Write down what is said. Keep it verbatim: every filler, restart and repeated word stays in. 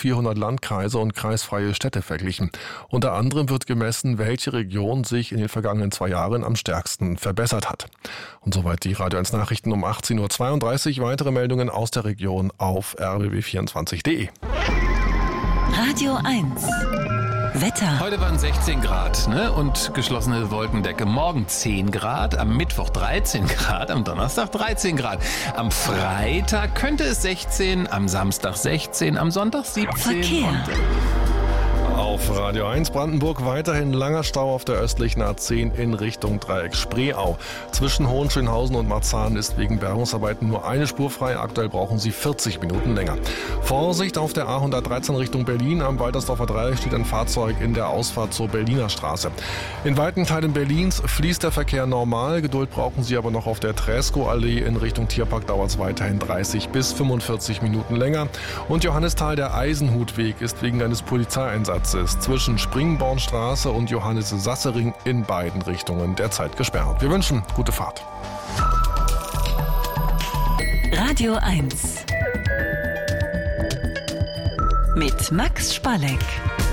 vierhundert Landkreise und kreisfreie Städte verglichen. Unter anderem wird gemessen, welche Region sich in den vergangenen zwei Jahren am stärksten verbessert hat. Und soweit die Radio eins Nachrichten um achtzehn Uhr zweiunddreißig. Weitere Meldungen aus der Region auf r b b vierundzwanzig punkt d e. Radio eins. Wetter. Heute waren sechzehn Grad, ne? Und geschlossene Wolkendecke. Morgen zehn Grad, am Mittwoch dreizehn Grad, am Donnerstag dreizehn Grad. Am Freitag könnte es sechzehn, am Samstag sechzehn, am Sonntag siebzehn. Verkehr. Und auf Radio eins Brandenburg weiterhin langer Stau auf der östlichen A zehn in Richtung Dreieck Spreeau. Zwischen Hohenschönhausen und Marzahn ist wegen Bergungsarbeiten nur eine Spur frei. Aktuell brauchen Sie vierzig Minuten länger. Vorsicht auf der A hundertdreizehn Richtung Berlin. Am Waltersdorfer Dreieck steht ein Fahrzeug in der Ausfahrt zur Berliner Straße. In weiten Teilen Berlins fließt der Verkehr normal. Geduld brauchen Sie aber noch auf der Träskow-Allee in Richtung Tierpark. Dauert es weiterhin dreißig bis fünfundvierzig Minuten länger. Und Johannisthal, der Eisenhutweg, ist wegen eines Polizeieinsatzes zwischen Springbornstraße und Johannes-Sassering in beiden Richtungen derzeit gesperrt. Wir wünschen gute Fahrt. Radio eins. Mit Max Spalleck.